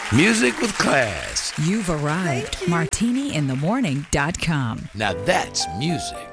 Music with class. You've arrived. MartiniInTheMorning.com. Now that's music.